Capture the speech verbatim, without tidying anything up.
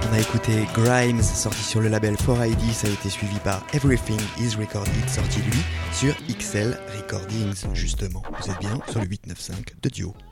On a écouté Grimes, sorti sur le label four I D, ça a été suivi par Everything Is Recorded, sorti lui sur X L Recordings, justement. Vous êtes bien sur le huit neuf cinq de Duo.